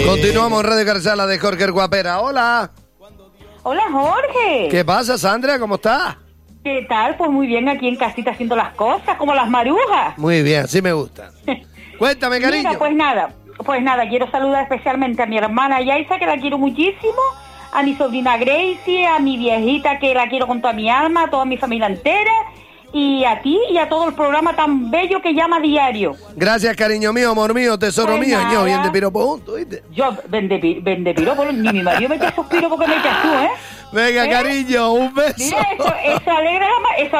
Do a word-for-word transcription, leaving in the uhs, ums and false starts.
Continuamos en Radio Carchala de Jorge el Guapera. Hola. Hola, Jorge. ¿Qué pasa, Sandra? ¿Cómo estás? ¿Qué tal? Pues muy bien, aquí en casita haciendo las cosas, como las marujas. Muy bien, así me gusta. Cuéntame, cariño. Mira, pues nada, pues nada, quiero saludar especialmente a mi hermana Yaisa, que la quiero muchísimo, a mi sobrina Gracie, a mi viejita, que la quiero con toda mi alma, a toda mi familia entera, y a ti y a todo el programa tan bello que llama Diario. Gracias, cariño mío, amor mío, tesoro Pues mío. nada. Ño, bien de piropo juntos, ¿viste? Yo, vende, pi- vende piropo, ni mi marido me echa esos piropos que me echas tú, ¿eh? Venga, ¿Eh? cariño, un beso. Mira, eso, eso alegra, la ma- eso